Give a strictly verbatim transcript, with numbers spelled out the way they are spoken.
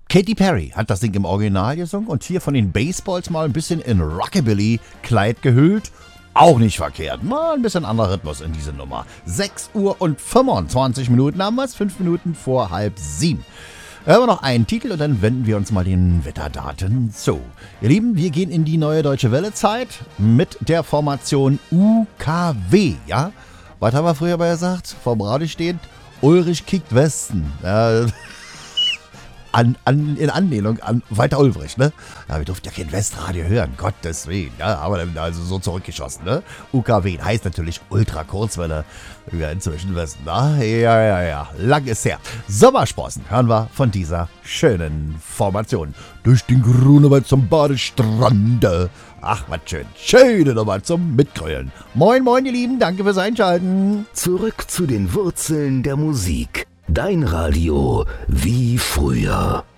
Katy Perry hat das Ding im Original gesungen und hier von den Baseballs mal ein bisschen in Rockabilly-Kleid gehüllt. Auch nicht verkehrt. Mal ein bisschen anderer Rhythmus in diese Nummer. sechs Uhr und fünfundzwanzig Minuten haben wir es. fünf Minuten vor halb sieben. Hören wir noch einen Titel und dann wenden wir uns mal den Wetterdaten zu. Ihr Lieben, wir gehen in die neue Deutsche Welle-Zeit mit der Formation U K W. Ja? Was haben wir früher mal gesagt? Vorm Radio stehend. Ulrich kickt Westen. Ja, An, an, in Anlehnung an Walter Ulbricht, ne? Ja, wir durften ja kein Westradio hören, Gottes Willen. Ja, aber dann also so zurückgeschossen, ne? U K W heißt natürlich Ultra-Kurzwelle. Wir inzwischen wissen, na? Ja, ja, ja. Lang ist her. Sommersprossen hören wir von dieser schönen Formation. Durch den Grunewald zum Badestrande. Ach, was schön. Schöne Nummer zum Mitgrölen. Moin, moin, ihr Lieben. Danke fürs Einschalten. Zurück zu den Wurzeln der Musik. Dein Radio wie früher.